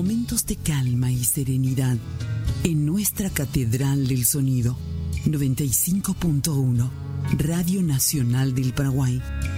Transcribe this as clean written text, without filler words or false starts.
momentos de calma y serenidad en nuestra Catedral del Sonido, 95.1, Radio Nacional del Paraguay,